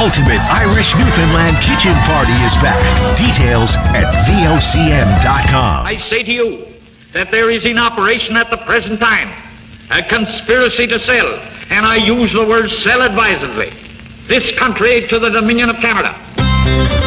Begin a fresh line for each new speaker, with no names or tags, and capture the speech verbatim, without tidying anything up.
ultimate Irish Newfoundland kitchen party is back. Details at V O C M dot com.
I say to you that there is in operation at the present time a conspiracy to sell, and I use the word sell advisedly, this country to the Dominion of Canada.